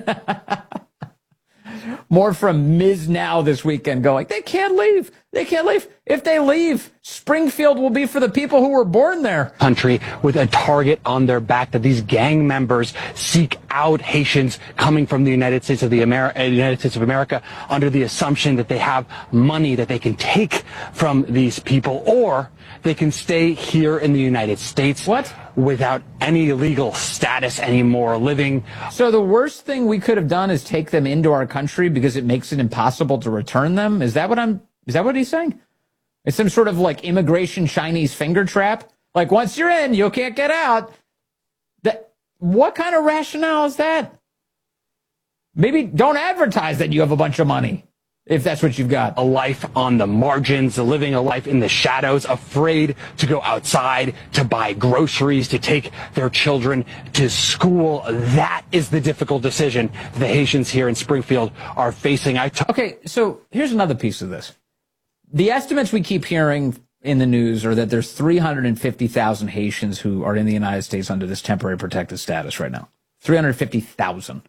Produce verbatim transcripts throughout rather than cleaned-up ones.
More from Miz Now this weekend going, they can't leave. They can't leave. If they leave, Springfield will be for the people who were born there. Country with a target on their back, that these gang members seek out Haitians coming from the United States of the Ameri- uh, United States of America under the assumption that they have money that they can take from these people, or they can stay here in the United States. What? Without any legal status anymore, living. So the worst thing we could have done is take them into our country because it makes it impossible to return them? Is that what I'm, is that what he's saying? It's some sort of like immigration Chinese finger trap? Like once you're in, you can't get out. That, what kind of rationale is that? Maybe don't advertise that you have a bunch of money, if that's what you've got. A life on the margins, living a life in the shadows, afraid to go outside, to buy groceries, to take their children to school. That is the difficult decision the Haitians here in Springfield are facing. I t- okay, so here's another piece of this. The estimates we keep hearing in the news are that there's three hundred fifty thousand Haitians who are in the United States under this temporary protected status right now. three hundred fifty thousand.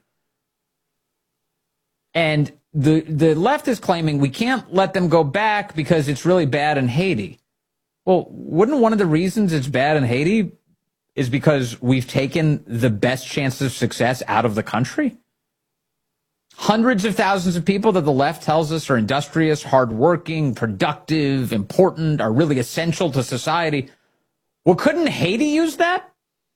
And the the left is claiming we can't let them go back because it's really bad in Haiti. Well, wouldn't one of the reasons it's bad in Haiti is because we've taken the best chances of success out of the country? Hundreds of thousands of people that the left tells us are industrious, hardworking, productive, important, are really essential to society. Well, couldn't Haiti use that?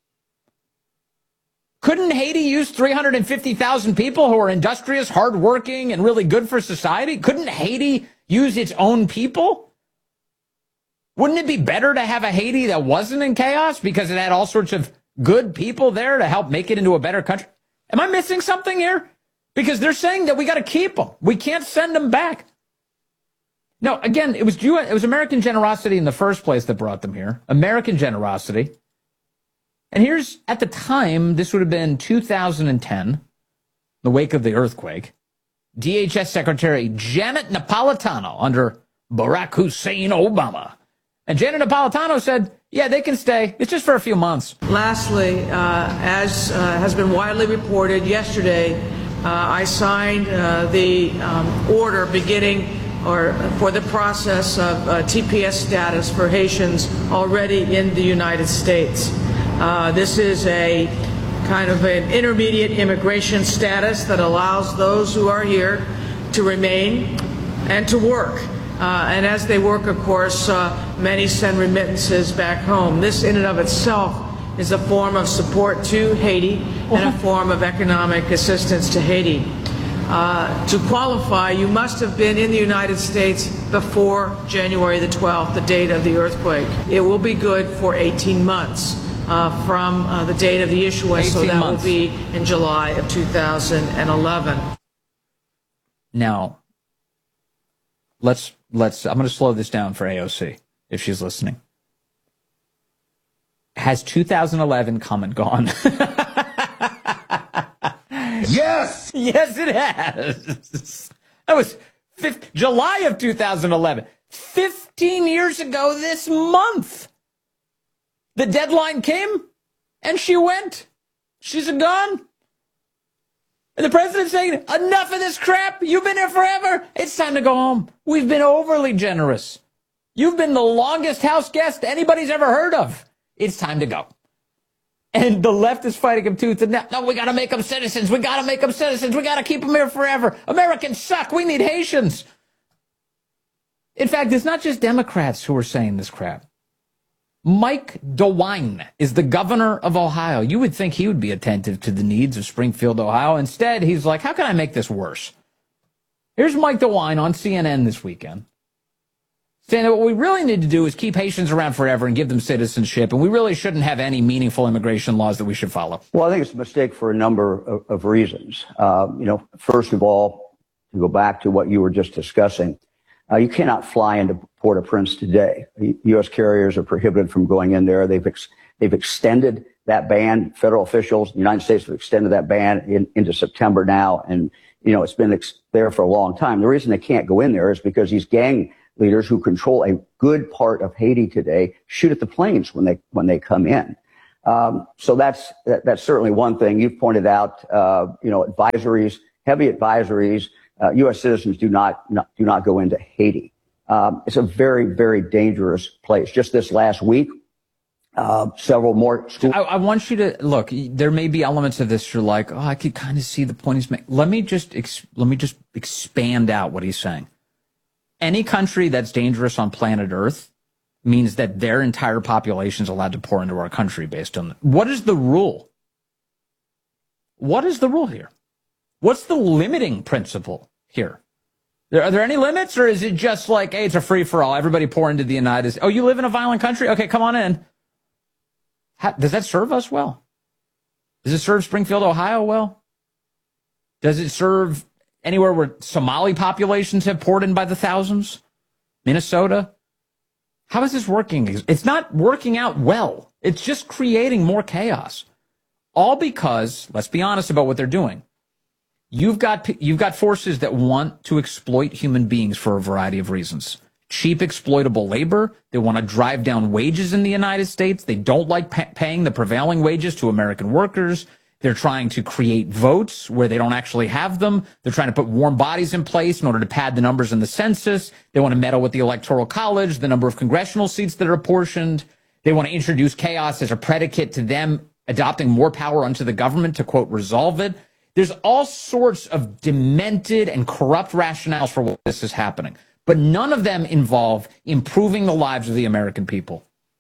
Couldn't Haiti use three hundred fifty thousand people who are industrious, hardworking, and really good for society? Couldn't Haiti use its own people? Wouldn't it be better to have a Haiti that wasn't in chaos because it had all sorts of good people there to help make it into a better country? Am I missing something here? Because they're saying that we got to keep them. We can't send them back. No, again, it was it was American generosity in the first place that brought them here. American generosity. And here's, at the time, this would have been two thousand ten, the wake of the earthquake, D H S Secretary Janet Napolitano under Barack Hussein Obama. And Janet Napolitano said, yeah, they can stay. It's just for a few months. Lastly, uh, as uh, has been widely reported yesterday, uh, I signed uh, the um, order beginning or for the process of uh, T P S status for Haitians already in the United States. Uh, this is a kind of an intermediate immigration status that allows those who are here to remain and to work. Uh, and as they work, of course, uh, many send remittances back home. This in and of itself is a form of support to Haiti and a form of economic assistance to Haiti. Uh, to qualify, you must have been in the United States before January the twelfth, the date of the earthquake. It will be good for eighteen months. Uh, from uh, the date of the issuance, so that months. Will be in July of two thousand eleven. Now, let's let's. I'm going to slow this down for A O C if she's listening. Has two thousand eleven come and gone? Yes, yes, it has. That was fifth, July of two thousand eleven. Fifteen years ago this month. The deadline came, and she went. She's gone. And the president's saying, enough of this crap. You've been here forever. It's time to go home. We've been overly generous. You've been the longest house guest anybody's ever heard of. It's time to go. And the left is fighting him tooth and nail. No, we got to make them citizens. We got to make them citizens. We got to keep them here forever. Americans suck. We need Haitians. In fact, it's not just Democrats who are saying this crap. Mike DeWine is the governor of Ohio. You would think he would be attentive to the needs of Springfield, Ohio. Instead, he's like, how can I make this worse? Here's Mike DeWine on C N N this weekend saying that what we really need to do is keep Haitians around forever and give them citizenship, and we really shouldn't have any meaningful immigration laws that we should follow. Well, I think it's a mistake for a number of, of reasons. Uh, you know, first of all, to go back to what you were just discussing, Uh, you cannot fly into Port-au-Prince today. U S carriers are prohibited from going in there. They've ex- they've extended that ban. Federal officials, the United States have extended that ban in, into September now, and you know it's been ex- there for a long time. The reason they can't go in there is because these gang leaders who control a good part of Haiti today shoot at the planes when they when they come in. Um, so that's that, that's certainly one thing. You've pointed out, uh, you know, advisories, heavy advisories. Uh, U S citizens do not, not do not go into Haiti. Um, it's a very, very dangerous place. Just this last week, uh, several more schools. I, I want you to look. There may be elements of this you're like, oh, I could kind of see the point he's making. Let me just ex- let me just expand out what he's saying. Any country that's dangerous on planet Earth means that their entire population is allowed to pour into our country based on what is the rule? What is the rule here? What's the limiting principle here? Are there any limits, or is it just like, hey, it's a free-for-all, everybody pour into the United States? Oh, you live in a violent country? Okay, come on in. How, does that serve us well? Does it serve Springfield, Ohio well? Does it serve anywhere where Somali populations have poured in by the thousands? Minnesota? How is this working? It's not working out well. It's just creating more chaos. All because, let's be honest about what they're doing. You've got you've got forces that want to exploit human beings for a variety of reasons. Cheap, exploitable labor. They want to drive down wages in the United States. They don't like pa- paying the prevailing wages to American workers. They're trying to create votes where they don't actually have them. They're trying to put warm bodies in place in order to pad the numbers in the census. They want to meddle with the Electoral College, the number of congressional seats that are apportioned. They want to introduce chaos as a predicate to them adopting more power onto the government to, quote, resolve it. There's all sorts of demented and corrupt rationales for why this is happening, but none of them involve improving the lives of the American people.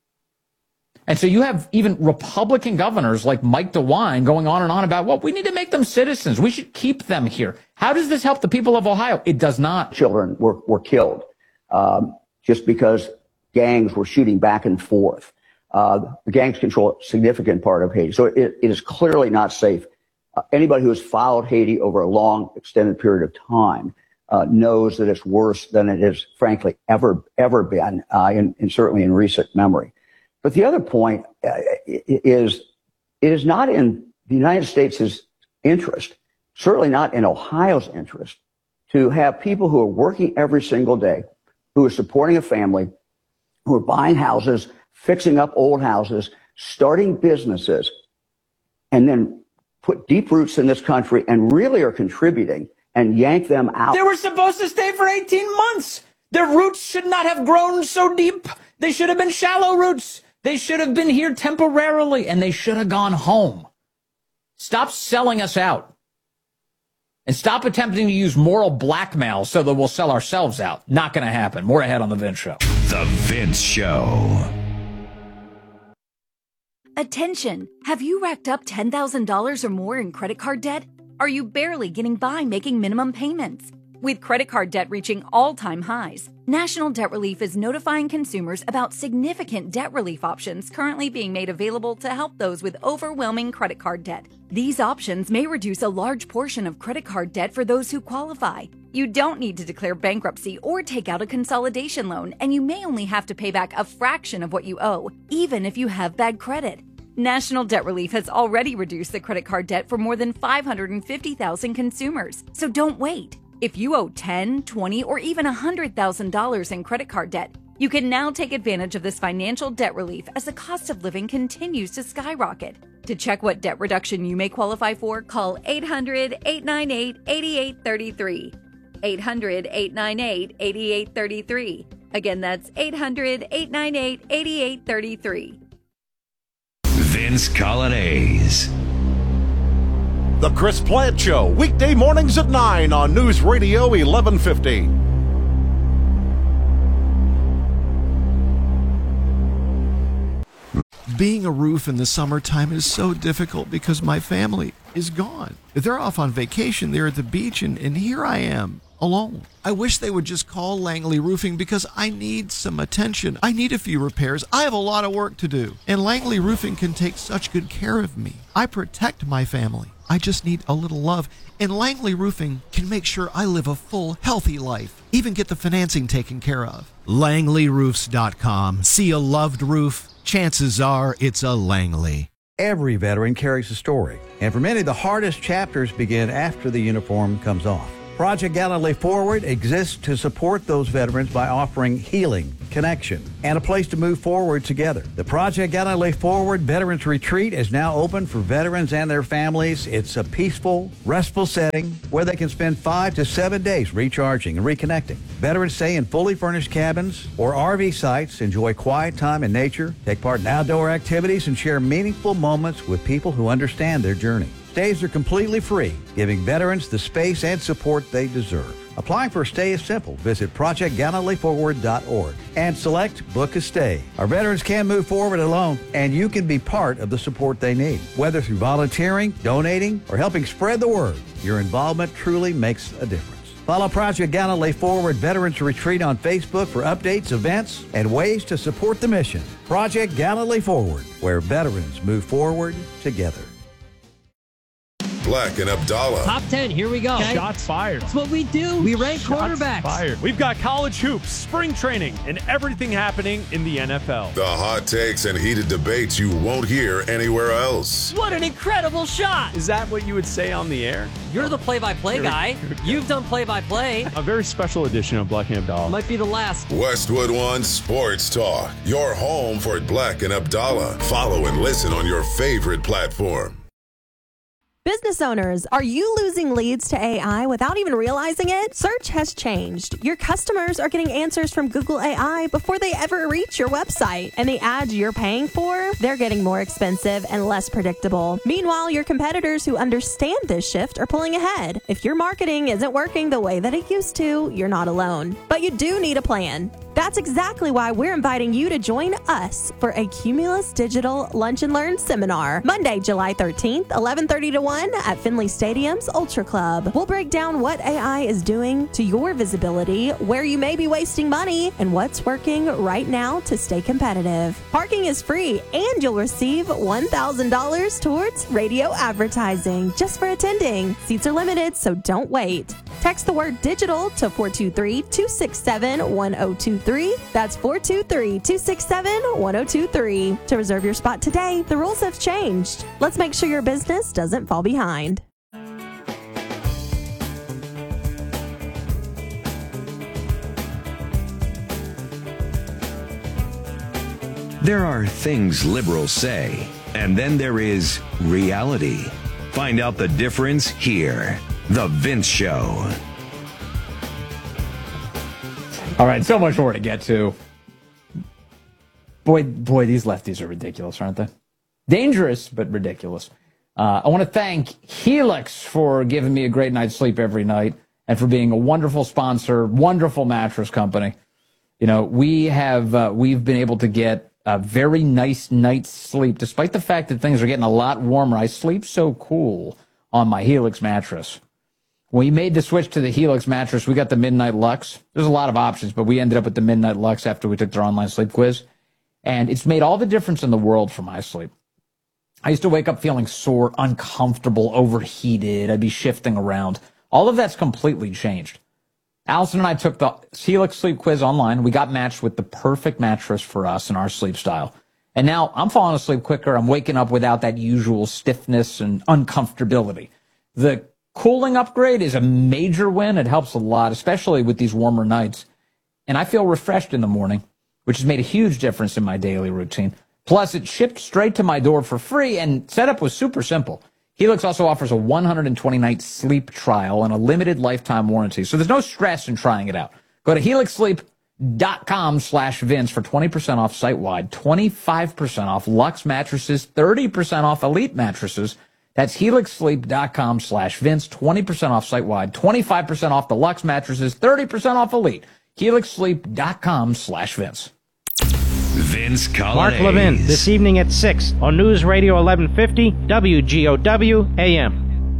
And so you have even Republican governors like Mike DeWine going on and on about, well, we need to make them citizens. We should keep them here. How does this help the people of Ohio? It does not. Children were, were killed um, just because gangs were shooting back and forth. Uh, the gangs control a significant part of Haiti. So it, it is clearly not safe. Uh, anybody who has followed Haiti over a long, extended period of time uh, knows that it's worse than it has, frankly, ever, ever been, uh, in, in certainly in recent memory. But the other point uh, is it is not in the United States' interest, certainly not in Ohio's interest, to have people who are working every single day, who are supporting a family, who are buying houses, fixing up old houses, starting businesses, and then put deep roots in this country and really are contributing and yank them out. They were supposed to stay for eighteen months. Their roots should not have grown so deep. They should have been shallow roots. They should have been here temporarily, and they should have gone home. Stop selling us out. And stop attempting to use moral blackmail so that we'll sell ourselves out. Not going to happen. More ahead on The Vince Show. The Vince Show. Attention! Have you racked up ten thousand dollars or more in credit card debt? Are you barely getting by making minimum payments? With credit card debt reaching all-time highs, National Debt Relief is notifying consumers about significant debt relief options currently being made available to help those with overwhelming credit card debt. These options may reduce a large portion of credit card debt for those who qualify. You don't need to declare bankruptcy or take out a consolidation loan, and you may only have to pay back a fraction of what you owe, even if you have bad credit. National Debt Relief has already reduced the credit card debt for more than five hundred fifty thousand consumers, so don't wait. If you owe ten thousand dollars, twenty thousand dollars, or even one hundred thousand dollars in credit card debt, you can now take advantage of this financial debt relief as the cost of living continues to skyrocket. To check what debt reduction you may qualify for, call eight hundred, eight nine eight, eight eight three three. eight hundred, eight nine eight, eight eight three three. Again, that's eight hundred, eight nine eight, eight eight three three. Vince Coglianese. The Chris Plant Show, weekday mornings at nine on News Radio eleven fifty. Being a roof in the summertime is so difficult because my family is gone. They're off on vacation, they're at the beach, and, and here I am, alone. I wish they would just call Langley Roofing because I need some attention. I need a few repairs. I have a lot of work to do. And Langley Roofing can take such good care of me. I protect my family. I just need a little love. And Langley Roofing can make sure I live a full, healthy life. Even get the financing taken care of. Langley Roofs dot com. See a loved roof? Chances are it's a Langley. Every veteran carries a story. And for many, the hardest chapters begin after the uniform comes off. Project Galilee Forward exists to support those veterans by offering healing, connection, and a place to move forward together. The Project Galilee Forward Veterans Retreat is now open for veterans and their families. It's a peaceful, restful setting where they can spend five to seven days recharging and reconnecting. Veterans stay in fully furnished cabins or R V sites, enjoy quiet time in nature, take part in outdoor activities, and share meaningful moments with people who understand their journey. Stays are completely free, giving veterans the space and support they deserve. Applying for a stay is simple. Visit project galilee forward dot org and select Book a Stay. Our veterans can move forward alone, and you can be part of the support they need. Whether through volunteering, donating, or helping spread the word, your involvement truly makes a difference. Follow Project Galilee Forward Veterans Retreat on Facebook for updates, events, and ways to support the mission. Project Galilee Forward, where veterans move forward together. Black and Abdallah. Top ten, here we go. Okay. Shots fired. That's what we do. We rank Shots quarterbacks. Fired. We've got college hoops, spring training, and everything happening in the N F L. The hot takes and heated debates you won't hear anywhere else. What an incredible shot. Is that what you would say on the air? You're the play-by-play guy. You've done play-by-play. A very special edition of Black and Abdallah. Might be the last. Westwood One Sports Talk. Your home for Black and Abdallah. Follow and listen on your favorite platform. Business owners, are you losing leads to A I without even realizing it? Search has changed. Your customers are getting answers from Google A I before they ever reach your website. And the ads you're paying for, they're getting more expensive and less predictable. Meanwhile, your competitors who understand this shift are pulling ahead. If your marketing isn't working the way that it used to, you're not alone. But you do need a plan. That's exactly why we're inviting you to join us for a Cumulus Digital Lunch and Learn seminar, Monday, July thirteenth, eleven thirty to one at Finley Stadium's Ultra Club. We'll break down what A I is doing to your visibility, where you may be wasting money, and what's working right now to stay competitive. Parking is free, and you'll receive one thousand dollars towards radio advertising just for attending. Seats are limited, so don't wait. Text the word digital to four two three, two six seven, one zero two three. That's four two three, two six seven, one zero two three. To reserve your spot today, the rules have changed. Let's make sure your business doesn't fall behind. There are things liberals say, and then there is reality. Find out the difference here. The Vince Show. All right, so much more to get to. Boy, boy, these lefties are ridiculous, aren't they? Dangerous, but ridiculous. Uh, I want to thank Helix for giving me a great night's sleep every night and for being a wonderful sponsor, wonderful mattress company. You know, we have uh, we've been able to get a very nice night's sleep, despite the fact that things are getting a lot warmer. I sleep so cool on my Helix mattress. When we made the switch to the Helix mattress, we got the Midnight Lux. There's a lot of options, but we ended up with the Midnight Lux after we took their online sleep quiz. And it's made all the difference in the world for my sleep. I used to wake up feeling sore, uncomfortable, overheated. I'd be shifting around. All of that's completely changed. Allison and I took the Helix sleep quiz online. We got matched with the perfect mattress for us and our sleep style. And now I'm falling asleep quicker. I'm waking up without that usual stiffness and uncomfortability. The cooling upgrade is a major win. It helps a lot, especially with these warmer nights. And I feel refreshed in the morning, which has made a huge difference in my daily routine. Plus, it shipped straight to my door for free, and setup was super simple. Helix also offers a one hundred twenty night sleep trial and a limited lifetime warranty, so there's no stress in trying it out. Go to helix sleep dot com slash Vince for twenty percent off site-wide, twenty-five percent off Luxe mattresses, thirty percent off Elite mattresses. That's helix sleep dot com slash Vince, twenty percent off site-wide, twenty-five percent off the Luxe mattresses, thirty percent off Elite. helix sleep dot com slash Vince. Vince Colladay. Mark Levin, this evening at six on News Radio eleven fifty, W G O W A M.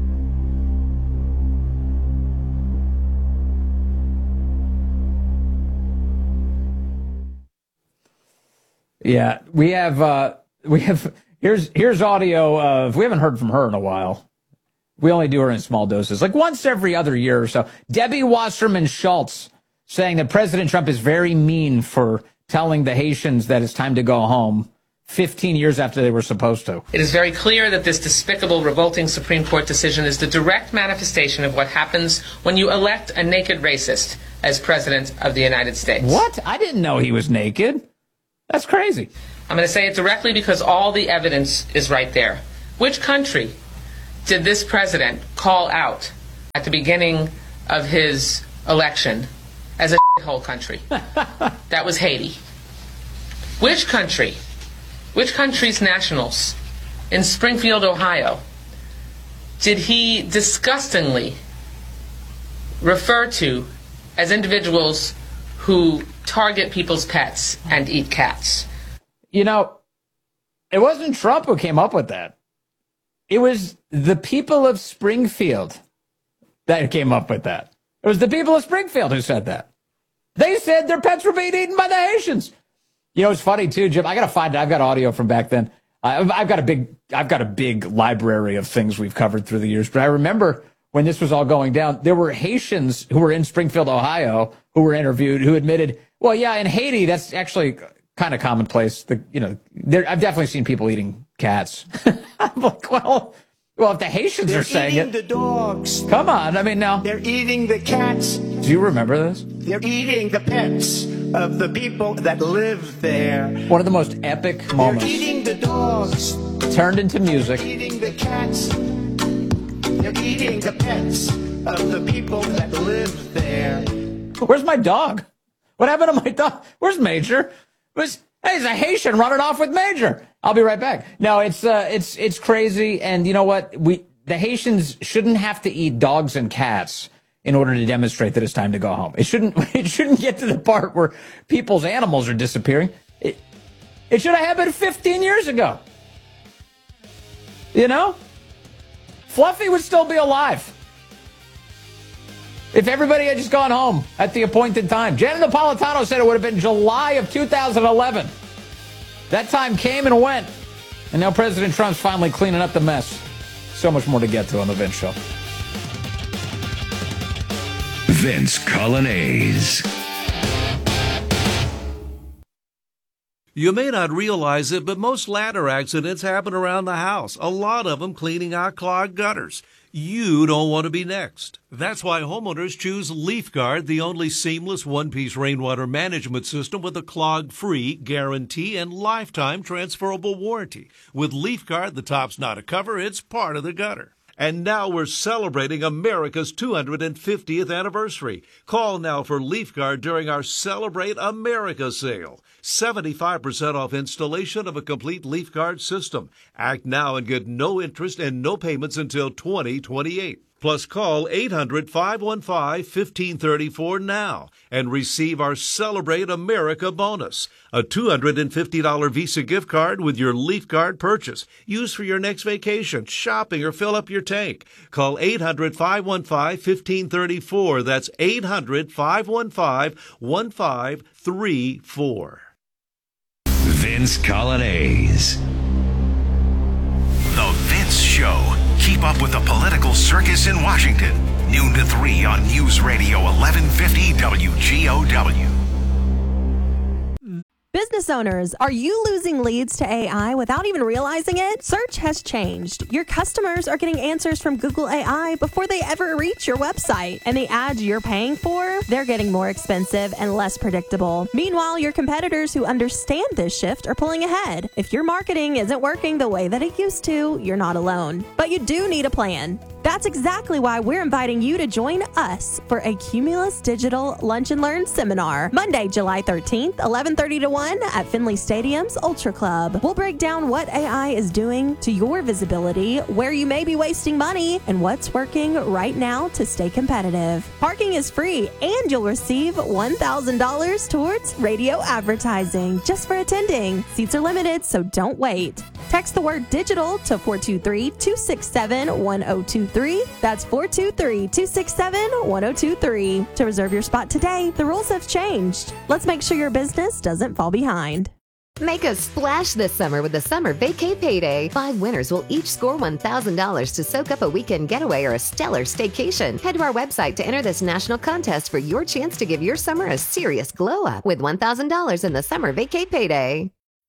Yeah, we have, uh, we have, here's, here's audio of, we haven't heard from her in a while. We only do her in small doses, like once every other year or so. Debbie Wasserman Schultz saying that President Trump is very mean for telling the Haitians that it's time to go home fifteen years after they were supposed to. It is very clear that this despicable, revolting Supreme Court decision is the direct manifestation of what happens when you elect a naked racist as president of the United States. What? I didn't know he was naked. That's crazy. I'm going to say it directly because all the evidence is right there. Which country did this president call out at the beginning of his election as a shithole country? That was Haiti. Which country, which country's nationals in Springfield, Ohio, did he disgustingly refer to as individuals who target people's pets and eat cats? You know, it wasn't Trump who came up with that. It was the people of Springfield that came up with that. It was the people of Springfield who said that. They said their pets were being eaten by the Haitians. You know, it's funny too, Jim. I gotta find it. I've got audio from back then. I've, I've got a big, I've got a big library of things we've covered through the years. But I remember when this was all going down, there were Haitians who were in Springfield, Ohio, who were interviewed, who admitted, well, yeah, in Haiti, that's actually kind of commonplace. The, you know, there, I've definitely seen people eating cats. I'm like, well, well, if the Haitians They're are saying eating it, the dogs. Come on, I mean, now they're eating the cats. Do you remember this? They're eating the pets of the people that live there. One of the most epic moments. They're eating the dogs. Turned into music. They're eating the cats. They're eating the pets of the people that live there. Where's my dog? What happened to my dog? Where's Major? Was hey, he's a Haitian running off with Major. I'll be right back. No, it's uh, it's it's crazy, and you know what? We the Haitians shouldn't have to eat dogs and cats in order to demonstrate that it's time to go home. It shouldn't it shouldn't get to the part where people's animals are disappearing. It it should have happened fifteen years ago. You know? Fluffy would still be alive if everybody had just gone home at the appointed time. Janet Napolitano said it would have been July of two thousand eleven. That time came and went. And now President Trump's finally cleaning up the mess. So much more to get to on The Vince Show. Vince Colonnese. You may not realize it, but most ladder accidents happen around the house, a lot of them cleaning out clogged gutters. You don't want to be next. That's why homeowners choose LeafGuard, the only seamless one-piece rainwater management system with a clog-free guarantee and lifetime transferable warranty. With LeafGuard, the top's not a cover, it's part of the gutter. And now we're celebrating America's two hundred fiftieth anniversary. Call now for LeafGuard during our Celebrate America sale. seventy-five percent off installation of a complete LeafGuard system. Act now and get no interest and no payments until twenty twenty-eight. Plus, call eight hundred, five one five, one five three four now and receive our Celebrate America bonus, a two hundred fifty dollars Visa gift card with your LeafGuard purchase. Use for your next vacation, shopping, or fill up your tank. Call eight hundred, five one five, one five three four. That's eight hundred, five one five, one five three four. Vince Colonnese. The Vince Show. Keep up with the political circus in Washington. Noon to three on News Radio eleven fifty W G O W. Business owners, are you losing leads to A I without even realizing it? Search has changed. Your customers are getting answers from Google A I before they ever reach your website. And the ads you're paying for, they're getting more expensive and less predictable. Meanwhile, your competitors who understand this shift are pulling ahead. If your marketing isn't working the way that it used to, you're not alone. But you do need a plan. That's exactly why we're inviting you to join us for a Cumulus Digital Lunch and Learn seminar, Monday, July thirteenth, eleven thirty to one at Finley Stadium's Ultra Club. We'll break down what A I is doing to your visibility, where you may be wasting money, and what's working right now to stay competitive. Parking is free, and you'll receive one thousand dollars towards radio advertising just for attending. Seats are limited, so don't wait. Text the word digital to four two three, two six seven, one zero two three. That's four two three, two six seven, one zero two three. To reserve your spot today, the rules have changed. Let's make sure your business doesn't fall behind. Make a splash this summer with the Summer Vacay Payday. Five winners will each score one thousand dollars to soak up a weekend getaway or a stellar staycation. Head to our website to enter this national contest for your chance to give your summer a serious glow up with one thousand dollars in the Summer Vacay Payday.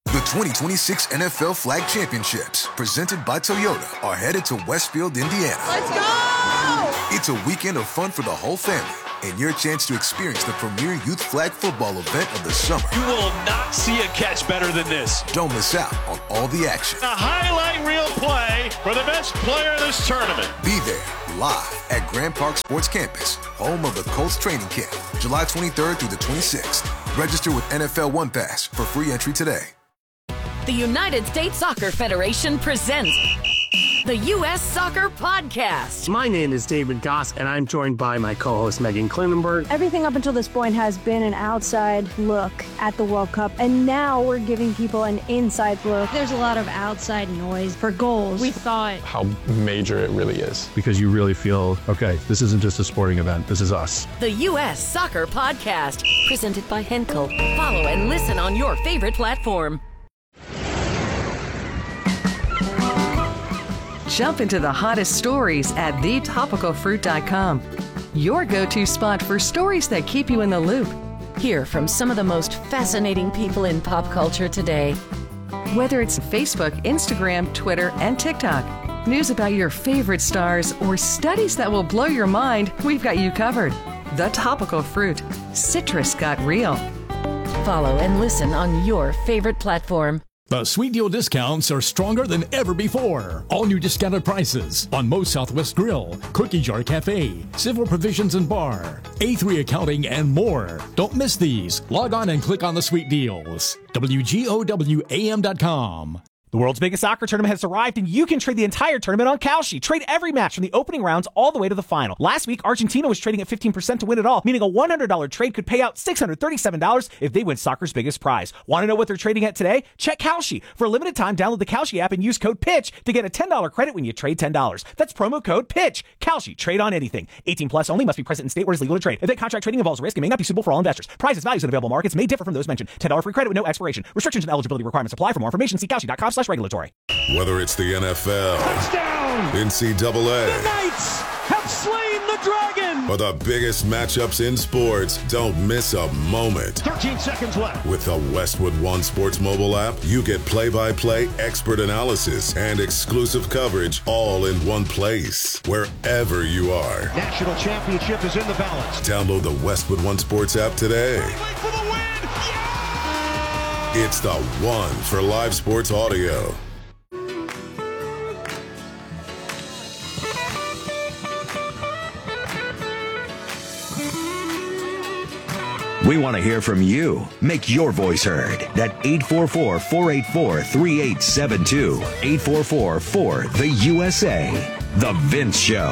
The twenty twenty-six N F L Flag Championships, presented by Toyota, are headed to Westfield, Indiana. Let's go! It's a weekend of fun for the whole family and your chance to experience the premier youth flag football event of the summer. You will not see a catch better than this. Don't miss out on all the action. A highlight reel play for the best player in this tournament. Be there live at Grand Park Sports Campus, home of the Colts training camp, July twenty-third through the twenty-sixth. Register with N F L One Pass for free entry today. The United States Soccer Federation presents the U S Soccer Podcast. My name is David Goss, and I'm joined by my co-host Megan Klinenberg. Everything up until this point has been an outside look at the World Cup, and now we're giving people an inside look. There's a lot of outside noise for goals. We thought how major it really is. Because you really feel, okay, this isn't just a sporting event, this is us. The U S Soccer Podcast, presented by Henkel. Follow and listen on your favorite platform. Jump into the hottest stories at the topical fruit dot com. Your go-to spot for stories that keep you in the loop. Hear from some of the most fascinating people in pop culture today. Whether it's Facebook, Instagram, Twitter, and TikTok, news about your favorite stars, or studies that will blow your mind, we've got you covered. The Topical Fruit. Citrus got real. Follow and listen on your favorite platform. The Sweet Deal discounts are stronger than ever before. All new discounted prices on Moe's Southwest Grill, Cookie Jar Cafe, Civil Provisions and Bar, A three Accounting, and more. Don't miss these. Log on and click on the Sweet Deals. W G O W A M dot com. The world's biggest soccer tournament has arrived, and you can trade the entire tournament on Kalshi. Trade every match from the opening rounds all the way to the final. Last week, Argentina was trading at fifteen percent to win it all, meaning a one hundred dollars trade could pay out six hundred thirty-seven dollars if they win soccer's biggest prize. Want to know what they're trading at today? Check Kalshi. For a limited time, download the Kalshi app and use code PITCH to get a ten dollars credit when you trade ten dollars. That's promo code PITCH. Kalshi. Trade on anything. eighteen plus only. Must be present in state where it's legal to trade. If that contract trading involves risk, it may not be suitable for all investors. Prices, values, and available markets may differ from those mentioned. ten dollars free credit with no expiration. Restrictions and eligibility requirements apply. For more information, see Kalshi dot com slash regulatory. Whether it's the N F L, touchdown, N C double A, the Knights have slain the dragon, or the biggest matchups in sports, don't miss a moment. thirteen seconds left. With the Westwood One Sports mobile app, you get play-by-play, expert analysis, and exclusive coverage all in one place, wherever you are. National championship is in the balance. Download the Westwood One Sports app today. For the win. Yeah! It's the one for live sports audio. We want to hear from you. Make your voice heard. At eight four four, four eight four, three eight seven two. eight four four, four, the U S A. The Vince Show.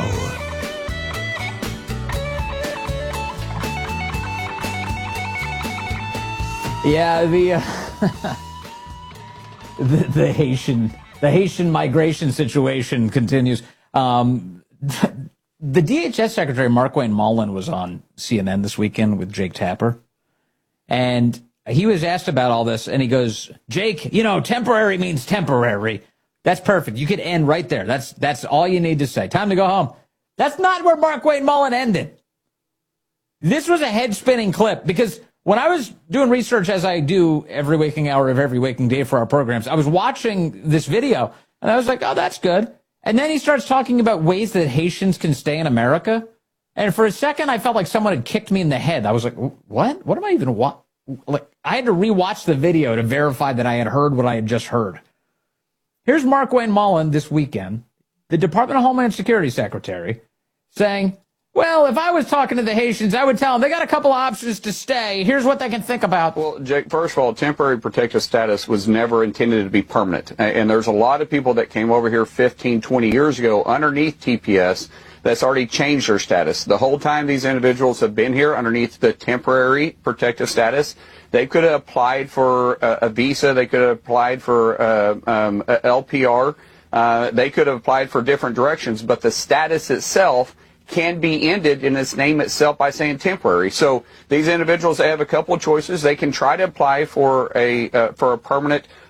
Yeah, the, uh, the the Haitian the Haitian migration situation continues. Um, the D H S Secretary Mark Wayne Mullen was on C N N this weekend with Jake Tapper, and he was asked about all this, and he goes, "Jake, you know, temporary means temporary. That's perfect. You could end right there. That's that's all you need to say. Time to go home." That's not where Mark Wayne Mullen ended. This was a head-spinning clip because when I was doing research, as I do every waking hour of every waking day for our programs, I was watching this video, and I was like, oh, that's good. And then he starts talking about ways that Haitians can stay in America. And for a second, I felt like someone had kicked me in the head. I was like, what? What am I even wa-? Like, I had to rewatch the video to verify that I had heard what I had just heard. Here's Mark Wayne Mullen this weekend, the Department of Homeland Security Secretary, saying, well, if I was talking to the Haitians, I would tell them they got a couple of options to stay. Here's what they can think about. Well, Jake, first of all, temporary protective status was never intended to be permanent. And there's a lot of people that came over here fifteen, twenty years ago underneath T P S that's already changed their status. The whole time these individuals have been here underneath the temporary protective status, they could have applied for a, a visa. They could have applied for uh, um, a L P R. Uh, they could have applied for different directions. But the status itself can be ended in its name itself by saying temporary. So these individuals, they have a couple of choices. They can try to apply for a uh, for a permanent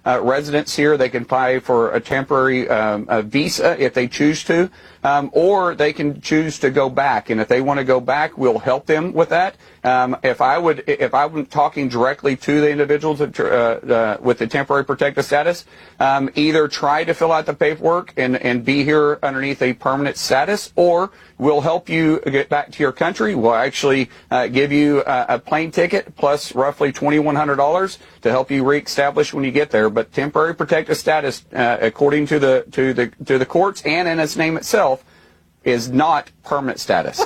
uh, residence here. They can apply for a temporary um, a visa if they choose to, um, or they can choose to go back. And if they want to go back, we'll help them with that. Um, if I would, if I'm talking directly to the individuals that, uh, uh, with the temporary protected status, um, either try to fill out the paperwork and, and be here underneath a permanent status, or we'll help you get back to your country. We'll actually uh, give you a, a plane ticket plus roughly twenty-one hundred dollars to help you reestablish when you get there. But temporary protected status, uh, according to the to the to the courts and in its name itself, is not permanent status.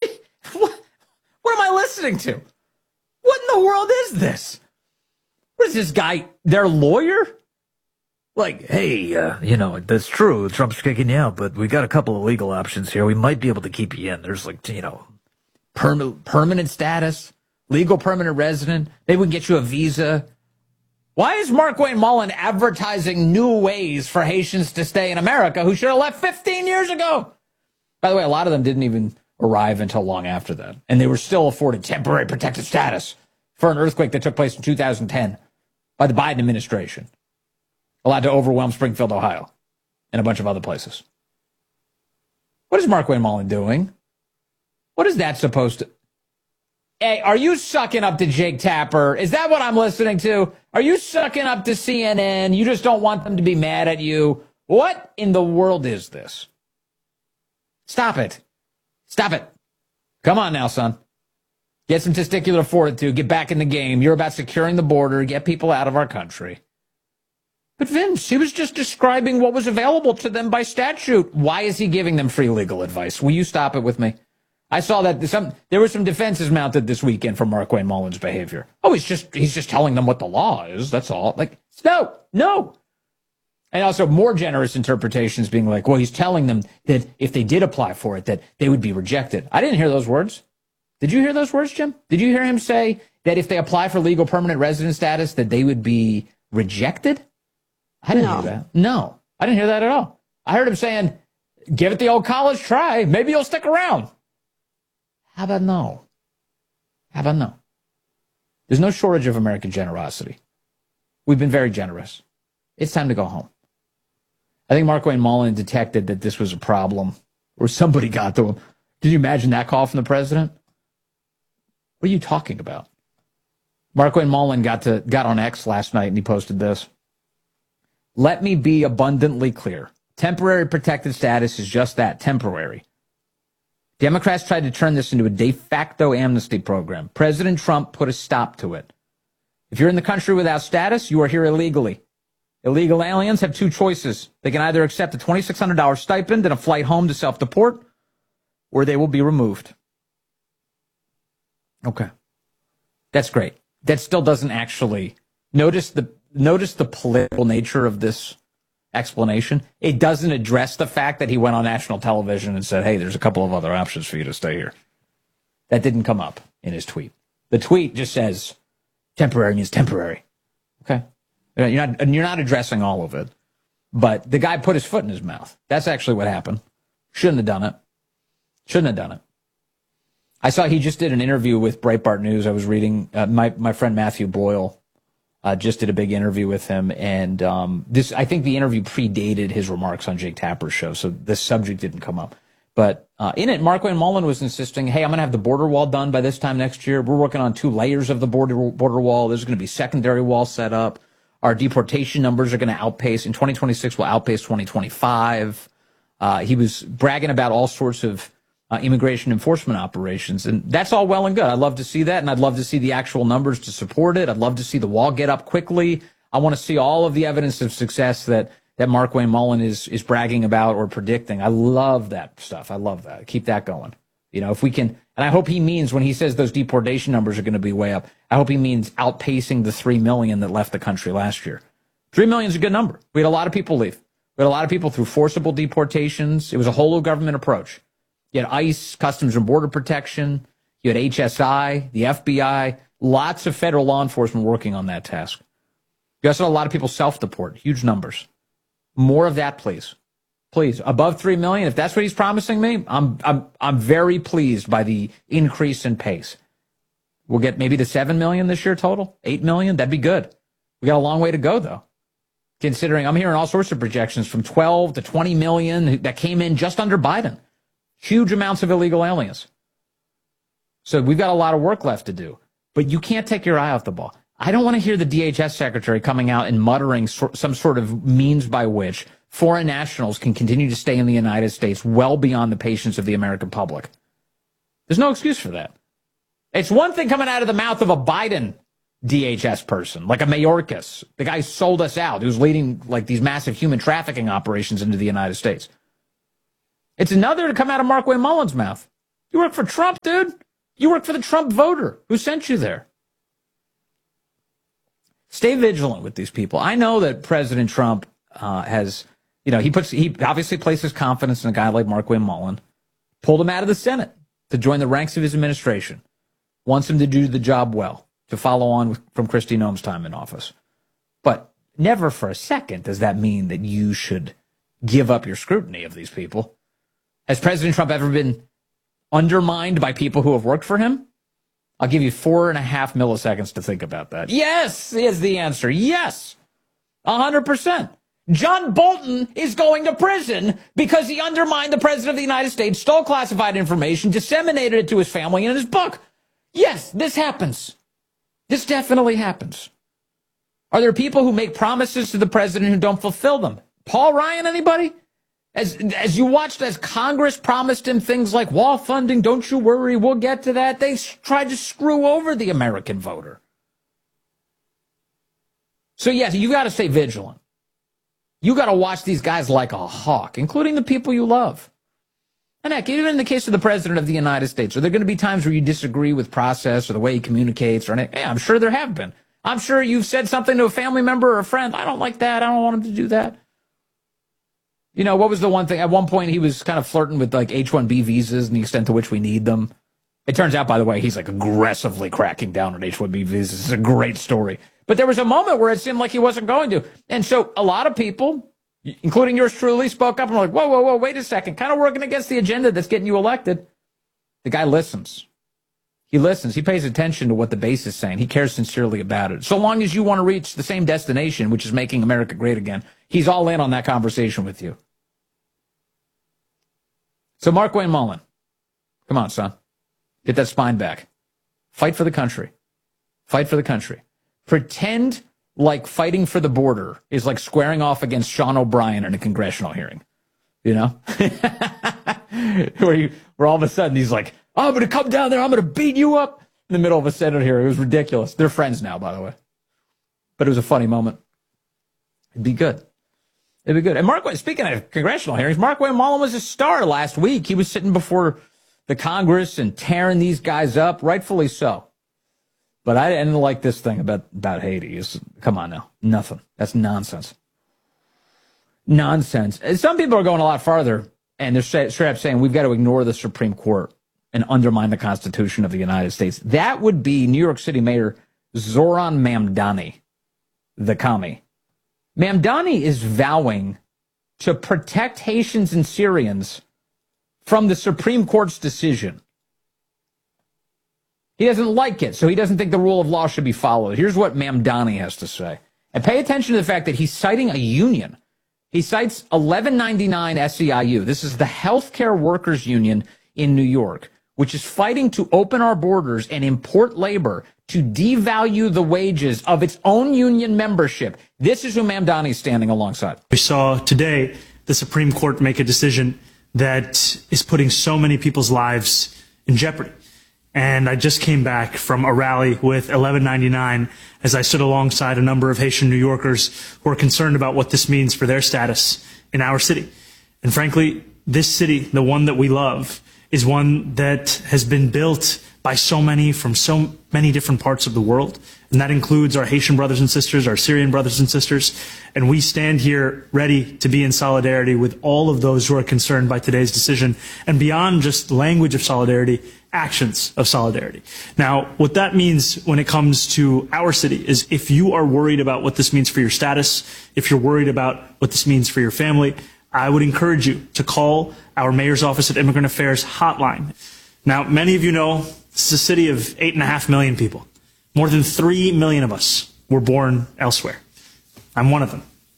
What am I listening to? What in the world is this? What is this guy, their lawyer? Like, hey, uh, you know, that's true. Trump's kicking you out, but we got a couple of legal options here. We might be able to keep you in. There's like, you know, Perm- permanent status, legal permanent resident. Maybe we can get you a visa. Why is Markwayne Mullin advertising new ways for Haitians to stay in America who should have left fifteen years ago? By the way, a lot of them didn't even arrive until long after that, and they were still afforded temporary protected status for an earthquake that took place in two thousand ten by the Biden administration, allowed to overwhelm Springfield, Ohio, and a bunch of other places. What is Markwayne Mullin doing? What is that supposed to... Hey, are you sucking up to Jake Tapper? Is that what I'm listening to? Are you sucking up to C N N? You just don't want them to be mad at you? What in the world is this? Stop it. Stop it. Come on now, son. Get some testicular fortitude. Get back in the game. You're about securing the border. Get people out of our country. But Vince, he was just describing what was available to them by statute. Why is he giving them free legal advice? Will you stop it with me? I saw that some there were some defenses mounted this weekend for Markwayne Mullin's behavior. Oh, he's just he's just telling them what the law is. That's all. Like, no, no. And also more generous interpretations being like, well, he's telling them that if they did apply for it, that they would be rejected. I didn't hear those words. Did you hear those words, Jim? Did you hear him say that if they apply for legal permanent resident status, that they would be rejected? I didn't No. hear that. No, I didn't hear that at all. I heard him saying, give it the old college try. Maybe you'll stick around. How about no? How about no? There's no shortage of American generosity. We've been very generous. It's time to go home. I think Markwayne Mullin detected that this was a problem, or somebody got to him. Can you imagine that call from the president? What are you talking about? Markwayne Mullin got to got on X last night and he posted this. Let me be abundantly clear. Temporary protected status is just that, temporary. Democrats tried to turn this into a de facto amnesty program. President Trump put a stop to it. If you're in the country without status, you are here illegally. Illegal aliens have two choices. They can either accept a twenty-six hundred dollars stipend and a flight home to self-deport, or they will be removed. Okay. That's great. That still doesn't actually... Notice the notice the political nature of this explanation. It doesn't address the fact that he went on national television and said, hey, there's a couple of other options for you to stay here. That didn't come up in his tweet. The tweet just says, temporary means temporary. Okay. You're not, you're not addressing all of it. But the guy put his foot in his mouth. That's actually what happened. Shouldn't have done it. Shouldn't have done it. I saw he just did an interview with Breitbart News. I was reading, uh, my, my friend Matthew Boyle uh, just did a big interview with him. And um, this, I think the interview predated his remarks on Jake Tapper's show, so this subject didn't come up. But uh, in it, Markwayne Mullin was insisting, hey, I'm going to have the border wall done by this time next year. We're working on two layers of the border border wall. There's going to be secondary walls set up. Our deportation numbers are going to outpace, in twenty twenty-six, will outpace twenty twenty-five. Uh, he was bragging about all sorts of uh, immigration enforcement operations, and that's all well and good. I'd love to see that, and I'd love to see the actual numbers to support it. I'd love to see the wall get up quickly. I want to see all of the evidence of success that that Markwayne Mullin is is bragging about or predicting. I love that stuff. I love that. Keep that going. You know, if we can, and I hope he means when he says those deportation numbers are going to be way up, I hope he means outpacing the three million that left the country last year. three million is a good number. We had a lot of people leave. We had a lot of people through forcible deportations. It was a whole of government approach. You had ICE, Customs and Border Protection. You had H S I, the F B I, lots of federal law enforcement working on that task. You also had a lot of people self-deport, huge numbers. More of that, please. Please, above three million, if that's what he's promising me, I'm I'm I'm very pleased by the increase in pace. We'll get maybe to seven million this year total, eight million, that'd be good. We got a long way to go, though. considering I'm hearing all sorts of projections from twelve to twenty million that came in just under Biden. Huge amounts of illegal aliens. So we've got a lot of work left to do. But you can't take your eye off the ball. I don't want to hear the D H S secretary coming out and muttering some sort of means by which foreign nationals can continue to stay in the United States well beyond the patience of the American public. There's no excuse for that. It's one thing coming out of the mouth of a Biden D H S person, like a Mayorkas, the guy who sold us out, who's leading like these massive human trafficking operations into the United States. It's another to come out of Markwayne Mullin's mouth. You work for Trump, dude. You work for the Trump voter who sent you there. Stay vigilant with these people. I know that President Trump uh, has, you know, he puts he obviously places confidence in a guy like Markwayne Mullin, pulled him out of the Senate to join the ranks of his administration, wants him to do the job well, to follow on from Kristi Noem's time in office. But never for a second does that mean that you should give up your scrutiny of these people. Has President Trump ever been undermined by people who have worked for him? I'll give you four and a half milliseconds to think about that. Yes, is the answer. Yes. A hundred percent. John Bolton is going to prison because he undermined the president of the United States, stole classified information, disseminated it to his family in his book. Yes, this happens. This definitely happens. Are there people who make promises to the president who don't fulfill them? Paul Ryan, anybody? As as you watched as Congress promised him things like wall funding, don't you worry, we'll get to that. They tried to screw over the American voter. So, yes, you got to stay vigilant. You got to watch these guys like a hawk, including the people you love. And heck, even in the case of the president of the United States, are there going to be times where you disagree with process or the way he communicates or anything? Yeah, I'm sure there have been. I'm sure you've said something to a family member or a friend. I don't like that. I don't want him to do that. You know, what was the one thing? At one point, he was kind of flirting with like H one B visas and the extent to which we need them. It turns out, by the way, he's like aggressively cracking down on H one B visas. It's a great story. But there was a moment where it seemed like he wasn't going to. And so a lot of people, including yours truly, spoke up and were like, whoa, whoa, whoa, wait a second. Kind of working against the agenda that's getting you elected. The guy listens. He listens. He pays attention to what the base is saying. He cares sincerely about it. So long as you want to reach the same destination, which is making America great again, he's all in on that conversation with you. So Markwayne Mullin, come on, son. Get that spine back. Fight for the country. Fight for the country. Pretend like fighting for the border is like squaring off against Sean O'Brien in a congressional hearing. You know? where, you, where all of a sudden he's like, oh, I'm going to come down there. I'm going to beat you up in the middle of a Senate hearing. It was ridiculous. They're friends now, by the way. But it was a funny moment. It'd be good. It'd be good. And Mark, speaking of congressional hearings, Markwayne Mullin was a star last week. He was sitting before the Congress and tearing these guys up, rightfully so. But I didn't like this thing about, about Haiti. It's, come on now. Nothing. That's nonsense. Nonsense. And some people are going a lot farther, and they're straight up saying we've got to ignore the Supreme Court and undermine the Constitution of the United States. That would be New York City Mayor Zoran Mamdani, the commie. Mamdani is vowing to protect Haitians and Syrians from the Supreme Court's decision. He doesn't like it, so he doesn't think the rule of law should be followed. Here's what Mamdani has to say. And pay attention to the fact that he's citing a union. He cites eleven ninety-nine S E I U. This is the Healthcare Workers Union in New York, which is fighting to open our borders and import labor to devalue the wages of its own union membership. This is who Mamdani is standing alongside. We saw today the Supreme Court make a decision that is putting so many people's lives in jeopardy. And I just came back from a rally with eleven ninety-nine as I stood alongside a number of Haitian New Yorkers who are concerned about what this means for their status in our city. And frankly, this city, the one that we love, is one that has been built by so many from so many different parts of the world. And that includes our Haitian brothers and sisters, our Syrian brothers and sisters. And we stand here ready to be in solidarity with all of those who are concerned by today's decision. And beyond just language of solidarity, actions of solidarity. Now, what that means when it comes to our city is if you are worried about what this means for your status, if you're worried about what this means for your family, I would encourage you to call our Mayor's Office of Immigrant Affairs hotline. Now, many of you know this is a city of eight and a half million people. More than three million of us were born elsewhere. I'm one of them.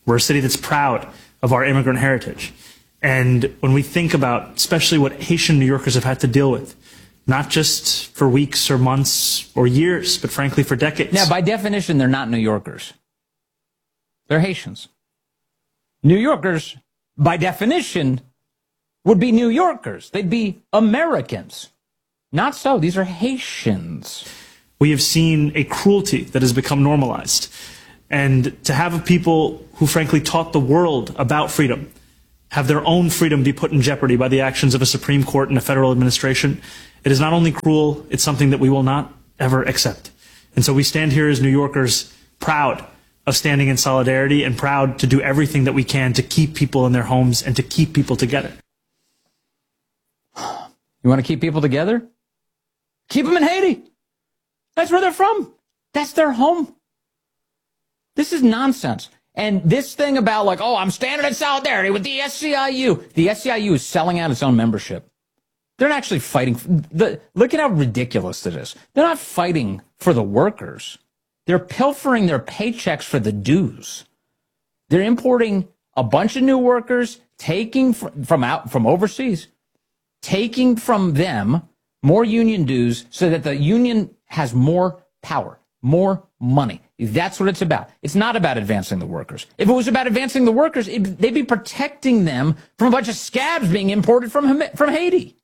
We're a city that's proud of our immigrant heritage. And when we think about especially what Haitian New Yorkers have had to deal with, not just for weeks or months or years, but frankly for decades. Now, by definition, they're not New Yorkers. They're Haitians. New Yorkers, by definition, would be New Yorkers. They'd be Americans. Not so. These are Haitians. We have seen a cruelty that has become normalized. And to have people who frankly taught the world about freedom have their own freedom be put in jeopardy by the actions of a Supreme Court and a federal administration, it is not only cruel, it's something that we will not ever accept. And so we stand here as New Yorkers proud of standing in solidarity and proud to do everything that we can to keep people in their homes and to keep people together. You want to keep people together? Keep them in Haiti. That's where they're from. That's their home. This is nonsense. And this thing about like, oh, I'm standing in solidarity with the S C I U. The S C I U is selling out its own membership. They're not actually fighting. For the, look at how ridiculous it is. They're not fighting for the workers. They're pilfering their paychecks for the dues. They're importing a bunch of new workers, taking from, from out from overseas, taking from them more union dues so that the union has more power, more money. That's what it's about. It's not about advancing the workers. If it was about advancing the workers, it, they'd be protecting them from a bunch of scabs being imported from, from Haiti.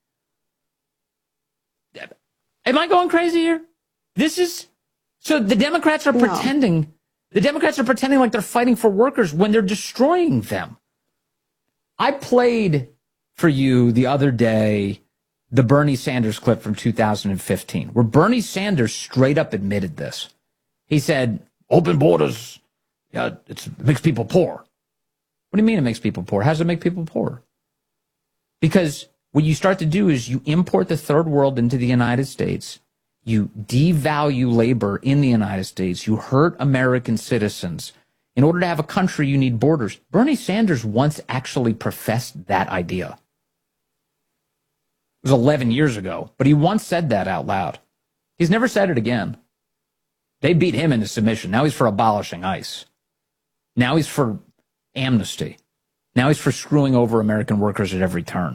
Am I going crazy here? This is... So the Democrats are no. pretending... The Democrats are pretending like they're fighting for workers when they're destroying them. I played for you the other day the Bernie Sanders clip from two thousand fifteen, where Bernie Sanders straight up admitted this. He said, open borders, yeah, it's, it makes people poor. What do you mean it makes people poor? How does it make people poor? Because what you start to do is you import the third world into the United States. You devalue labor in the United States. You hurt American citizens. In order to have a country, you need borders. Bernie Sanders once actually professed that idea. It was eleven years ago, but he once said that out loud. He's never said it again. They beat him into submission. Now he's for abolishing ICE. Now he's for amnesty. Now he's for screwing over American workers at every turn.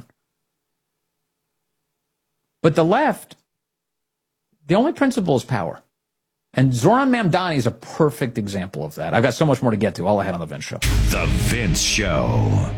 But the left, the only principle is power. And Zoran Mamdani is a perfect example of that. I've got so much more to get to. All ahead on The Vince Show. The Vince Show.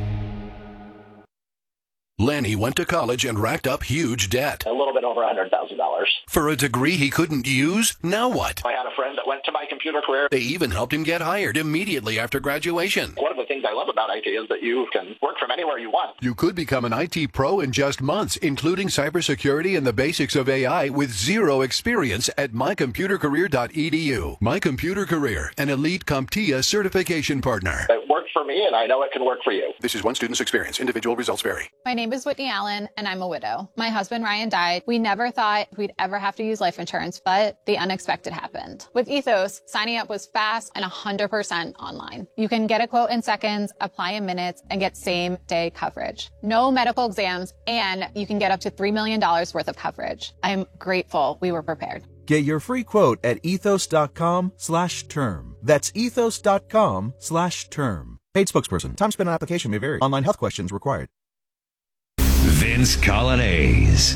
Lenny went to college and racked up huge debt. A little bit over one hundred thousand dollars. For a degree he couldn't use? Now what? I had a friend that went to My Computer Career. They even helped him get hired immediately after graduation. One of the things I love about I T is that you can work from anywhere you want. You could become an I T pro in just months, including cybersecurity and the basics of A I with zero experience at my computer career dot e d u. My Computer Career, an elite CompTIA certification partner. It worked for me, and I know it can work for you. This is one student's experience. Individual results vary. My name is Whitney Allen, and I'm a widow. My husband, Ryan, died. We never thought we'd ever have to use life insurance, but the unexpected happened. With Ethos, signing up was fast and one hundred percent online. You can get a quote in seconds, apply in minutes, and get same-day coverage. No medical exams, and you can get up to three million dollars worth of coverage. I'm grateful we were prepared. Get your free quote at ethos.com slash term. That's ethos.com slash term. Paid spokesperson. Time spent on application may vary. Online health questions required. Vince Coglianese.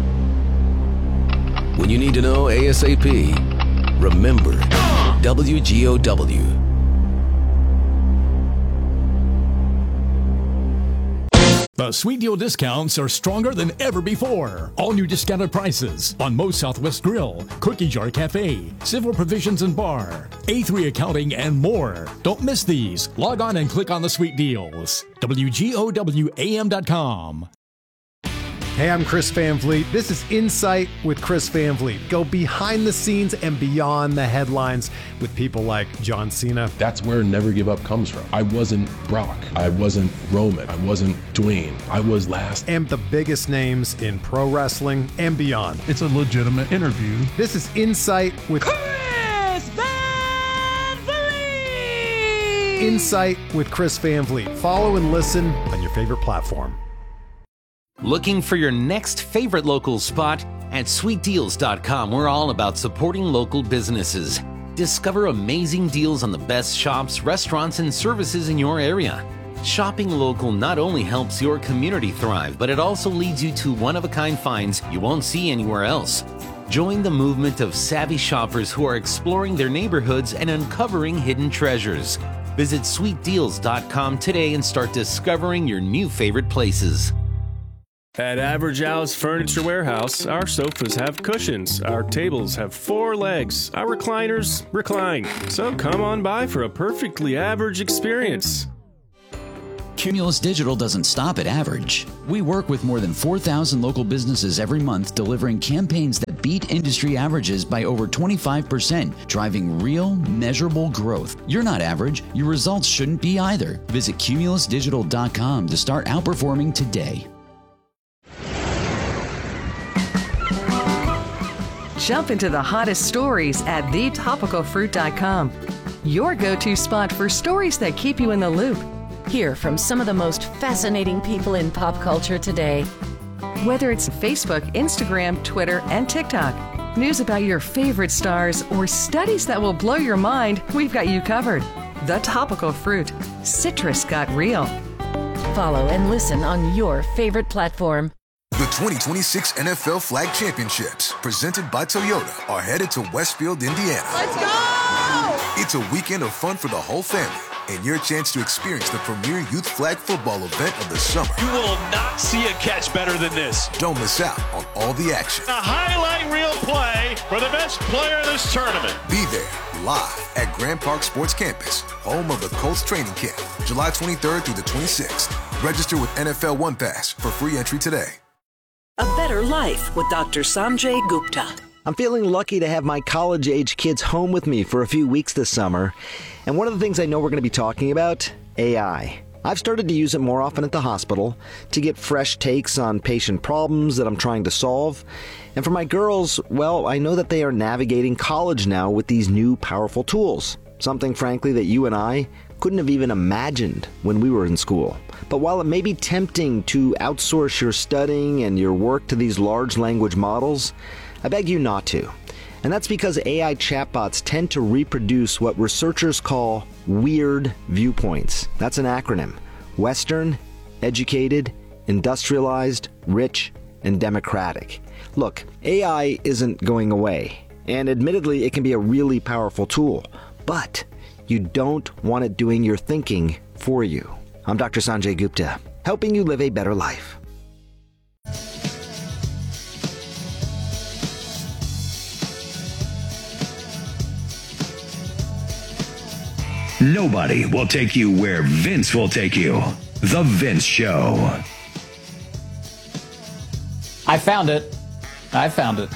When you need to know ASAP, remember W G O W. The Sweet Deal discounts are stronger than ever before. All new discounted prices on Moe's Southwest Grill, Cookie Jar Cafe, Civil Provisions and Bar, A three Accounting, and more. Don't miss these. Log on and click on the Sweet Deals. W G O W A M dot com. Hey, I'm Chris Van Vliet. This is Insight with Chris Van Vliet. Go behind the scenes and beyond the headlines with people like John Cena. That's where Never Give Up comes from. I wasn't Brock. I wasn't Roman. I wasn't Dwayne. I was last. And the biggest names in pro wrestling and beyond. It's a legitimate interview. This is Insight with Chris Van Vliet. Insight with Chris Van Vliet. Follow and listen on your favorite platform. Looking for your next favorite local spot? At sweet deals dot com, we're all about supporting local businesses. Discover amazing deals on the best shops, restaurants, and services in your area. Shopping local not only helps your community thrive, but it also leads you to one-of-a-kind finds you won't see anywhere else. Join the movement of savvy shoppers who are exploring their neighborhoods and uncovering hidden treasures. Visit sweet deals dot com today and start discovering your new favorite places. At Average Al's Furniture Warehouse, our sofas have cushions, our tables have four legs, our recliners recline. So come on by for a perfectly average experience. Cumulus Digital doesn't stop at average. We work with more than four thousand local businesses every month, delivering campaigns that beat industry averages by over twenty-five percent, driving real, measurable growth. You're not average. Your results shouldn't be either. Visit cumulus digital dot com to start outperforming today. Jump into the hottest stories at the topical fruit dot com. Your go-to spot for stories that keep you in the loop. Hear from some of the most fascinating people in pop culture today. Whether it's Facebook, Instagram, Twitter, and TikTok, news about your favorite stars, or studies that will blow your mind, we've got you covered. The Topical Fruit. Citrus got real. Follow and listen on your favorite platform. The twenty twenty-six N F L Flag Championships, presented by Toyota, are headed to Westfield, Indiana. Let's go! It's a weekend of fun for the whole family, and your chance to experience the premier youth flag football event of the summer. You will not see a catch better than this. Don't miss out on all the action. A highlight reel play for the best player of this tournament. Be there, live at Grand Park Sports Campus, home of the Colts training camp, July twenty-third through the twenty-sixth. Register with N F L One Pass for free entry today. A better life with Doctor Sanjay Gupta. I'm feeling lucky to have my college-age kids home with me for a few weeks this summer. And one of the things I know we're going to be talking about, A I. I've started to use it more often at the hospital to get fresh takes on patient problems that I'm trying to solve. And for my girls, well, I know that they are navigating college now with these new powerful tools. Something, frankly, that you and I couldn't have even imagined when we were in school. But while it may be tempting to outsource your studying and your work to these large language models, I beg you not to. And that's because A I chatbots tend to reproduce what researchers call weird viewpoints. That's an acronym. Western, educated, industrialized, rich, and democratic. Look, A I isn't going away. And admittedly, it can be a really powerful tool. But you don't want it doing your thinking for you. I'm Doctor Sanjay Gupta, helping you live a better life. Nobody will take you where Vince will take you. The Vince Show. I found it. I found it.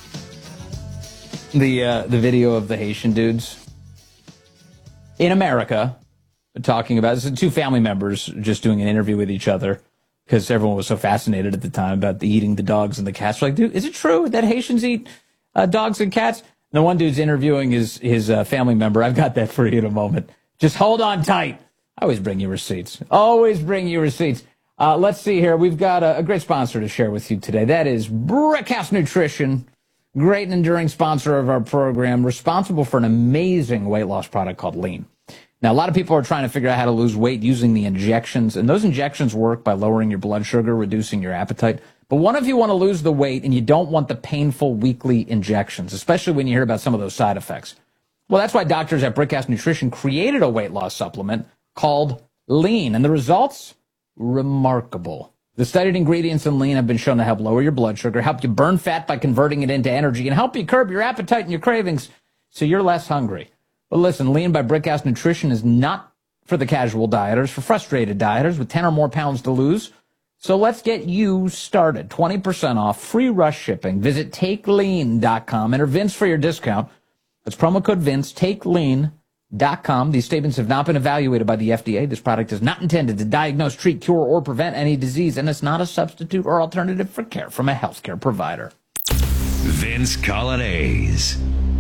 The uh, the video of the Haitian dudes in America talking about this. Two family members just doing an interview with each other because everyone was so fascinated at the time about the eating the dogs and the cats. Like, dude, is it true that Haitians eat uh, dogs and cats? And the one dude's interviewing his his uh, family member. I've got that for you in a moment. Just hold on tight. I always bring you receipts. Always bring you receipts. Uh, let's see here. We've got a, a great sponsor to share with you today. That is Brickhouse Nutrition. Great and enduring sponsor of our program, responsible for an amazing weight loss product called Lean. Now, a lot of people are trying to figure out how to lose weight using the injections, and those injections work by lowering your blood sugar, reducing your appetite. But what if you want to lose the weight and you don't want the painful weekly injections, especially when you hear about some of those side effects? Well, that's why doctors at Brickhouse Nutrition created a weight loss supplement called Lean, and the results? Remarkable. The studied ingredients in Lean have been shown to help lower your blood sugar, help you burn fat by converting it into energy, and help you curb your appetite and your cravings so you're less hungry. But listen, Lean by Brickhouse Nutrition is not for the casual dieters, for frustrated dieters with ten or more pounds to lose. So let's get you started. twenty percent off, free rush shipping. Visit take lean dot com. Enter Vince for your discount. That's promo code Vince, take lean dot com. These statements have not been evaluated by the F D A. This product is not intended to diagnose, treat, cure, or prevent any disease, and it's not a substitute or alternative for care from a healthcare provider. Vince Colonnese.